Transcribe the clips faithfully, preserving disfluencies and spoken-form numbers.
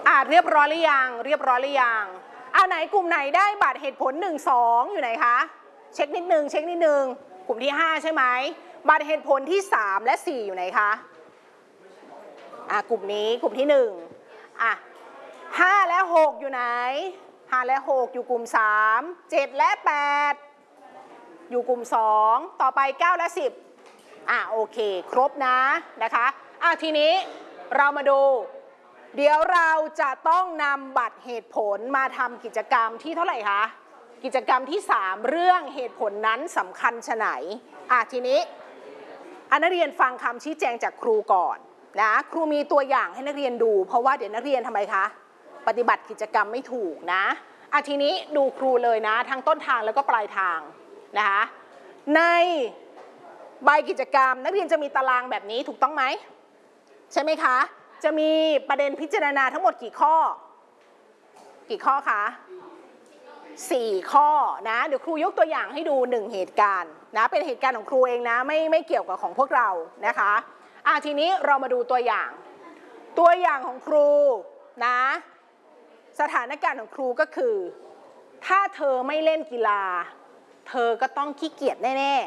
อ่าเรียบร้อยหรือยังเรียบร้อยหรือยังอ่าไหนกลุ่มไหนได้บัตรเหตุผลหนึ่งสองอยู่ไหนคะเช็คนิดนึงเช็คนิดนึงกลุ่มที่ห้าใช่ไหมบัตรเหตุผลที่สามและสี่อยู่ไหนคะอ่ากลุ่มนี้กลุ่มที่หนึ่งอ่ะห้าและหกอยู่ไหนห้าและหกอยู่กลุ่มสามเจ็ดและแปดอยู่กลุ่มสองต่อไปเก้าและสิบอ่ะโอเคครบนะนะคะอ่ะทีนี้เรามาดูเดี๋ยวเราจะต้องนำบัตรเหตุผลมาทำกิจกรรมที่เท่าไหร่คะกิจกรรมที่สามเรื่องเหตุผลนั้นสำคัญชะไหนอ่ะทีนี้อ่ะนักเรียนฟังคำชี้แจงจากครูก่อนนะครูมีตัวอย่างให้นักเรียนดูเพราะว่าเดี๋ยวนักเรียนทำไมคะปฏิบัติกิจกรรมไม่ถูกนะอ่ะทีนี้ดูครูเลยนะทั้งต้นทางแล้วก็ปลายทางนะคะในใบกิจกรรมนักเรียนจะมีตารางแบบนี้ถูกต้องไหมใช่ไหมคะจะมีประเด็นพิจารณาทั้งหมดกี่ข้อกี่ข้อคะสี่ข้อนะเดี๋ยวครูยกตัวอย่างให้ดูหนึ่งเหตุการณ์นะเป็นเหตุการณ์ของครูเองนะไม่ไม่เกี่ยวกับของพวกเรานะคะอ่ะทีนี้เรามาดูตัวอย่างตัวอย่างของครูนะสถานการณ์ของครูก็คือถ้าเธอไม่เล่นกีฬาเธอก็ต้องขี้เกียจแน่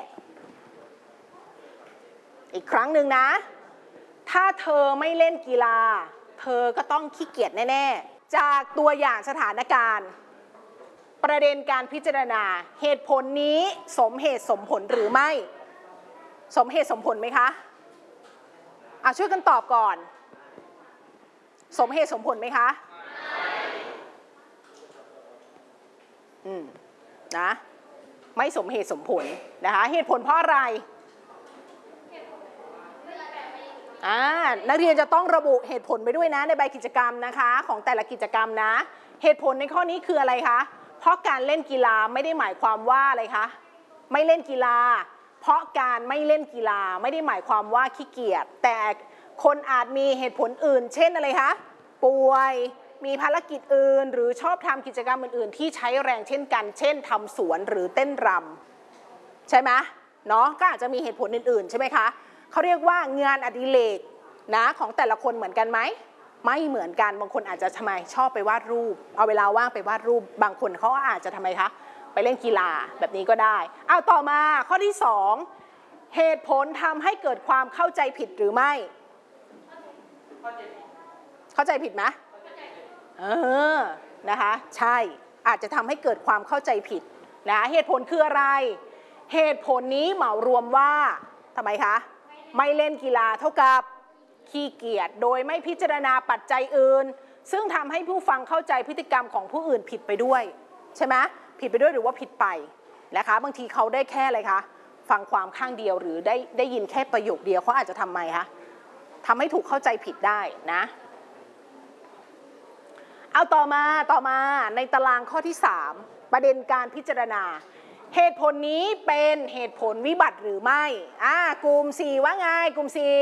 ๆอีกครั้งหนึ่งนะถ้าเธอไม่เล่นกีฬาเธอก็ต้องขี้เกียจแน่ๆจากตัวอย่างสถานการณ์ประเด็นการพิจารณาเหตุผลนี้สมเหตุสมผลหรือไม่สมเหตุสมผลไหมคะอ่ะช่วยกันตอบก่อนสมเหตุสมผลไหมคะอืมนะไม่สมเหตุสมผลนะคะเหตุผลเพราะอะไรอ่านักเรียนจะต้องระบุเหตุผลไปด้วยนะในใบกิจกรรมนะคะของแต่ละกิจกรรมนะเหตุผลในข้อนี้คืออะไรคะเพราะการเล่นกีฬาไม่ได้หมายความว่าอะไรคะไม่เล่นกีฬาเพราะการไม่เล่นกีฬาไม่ได้หมายความว่าขี้เกียจแต่คนอาจมีเหตุผลอื่นเช่นอะไรคะป่วยมีภารกิจอื่นหรือชอบทำกิจกรรมอื่นๆที่ใช้แรงเช่นกันเช่นทำสวนหรือเต้นรำใช่ไหมเนาะก็อาจจะมีเหตุผลอื่นๆใช่ไหมคะเขาเรียกว่างานอดิเรกนะของแต่ละคนเหมือนกันไหมไม่เหมือนกันบางคนอาจจะทำไมชอบไปวาดรูปเอาเวลาว่างไปวาดรูปบางคนเขาอาจจะทำไมคะไปเล่นกีฬาแบบนี้ก็ได้เอาต่อมาข้อที่สองเหตุผลทำให้เกิดความเข้าใจผิดหรือไม่เข้าใจผิดไหมเออนะคะใช่อาจจะทำให้เกิดความเข้าใจผิดนะเหตุผลคืออะไรเหตุผลนี้เหมารวมว่าทำไมคะไม่เล่นกีฬาเท่ากับขี้เกียจโดยไม่พิจารณาปัจจัยอื่นซึ่งทำให้ผู้ฟังเข้าใจพฤติกรรมของผู้อื่นผิดไปด้วยใช่ไหมผิดไปด้วยหรือว่าผิดไปนะคะบางทีเขาได้แค่อะไรคะฟังความข้างเดียวหรือได้ได้ยินแค่ประโยคเดียวเขาอาจจะทำไมคะทำให้ถูกเข้าใจผิดได้นะเอาต่อมาต่อมาในตารางข้อที่สามประเด็นการพิจารณาเหตุผลนี้เป็นเหตุผลวิบัติหรือไม่อ่ากลุ่มสี่ว่าไงกลุ่มสี่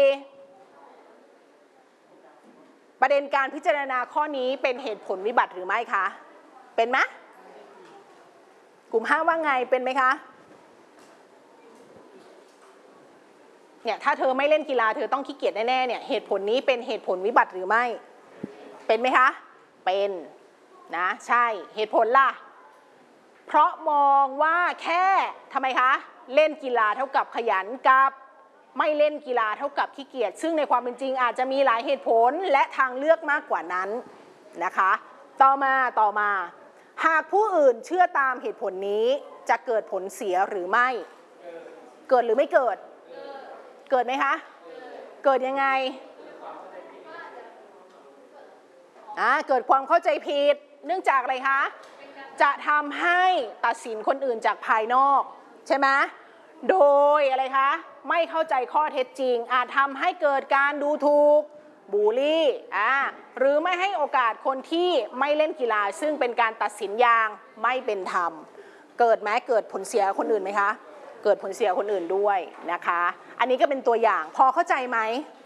ประเด็นการพิจารณาข้อนี้เป็นเหตุผลวิบัติหรือไม่คะเป็นไหมกลุ่มห้าว่าไงเป็นไหมคะเนี่ยถ้าเธอไม่เล่นกีฬาเธอต้องขี้เกียจแน่ๆเนี่ยเหตุผลนี้เป็นเหตุผลวิบัติหรือไม่เป็นไหมคะเป็นนะใช่เหตุผลล่ะเพราะมองว่าแค่ทำไมคะเล่นกีฬาเท่ากับขยันกับไม่เล่นกีฬาเท่ากับขี้เกียจซึ่งในความเป็นจริงอาจจะมีหลายเหตุผลและทางเลือกมากกว่านั้นนะคะต่อมาต่อมาหากผู้อื่นเชื่อตามเหตุผลนี้จะเกิดผลเสียหรือไม่เกิดหรือไม่เกิดเกิดไหมคะเกิดยังไงอ่าเกิดความเข้าใจผิดเนื่องจากอะไรคะจะทำให้ตัดสินคนอื่นจากภายนอกใช่ไหมโดยอะไรคะไม่เข้าใจข้อเท็จจริงอาจทำให้เกิดการดูถูกบูลลี่อ่าหรือไม่ให้โอกาสคนที่ไม่เล่นกีฬาซึ่งเป็นการตัดสินอย่างไม่เป็นธรรมเกิดไหมเกิดผลเสียคนอื่นไหมคะเกิดผลเสียคนอื่นด้วยนะคะอันนี้ก็เป็นตัวอย่างพอเข้าใจไหม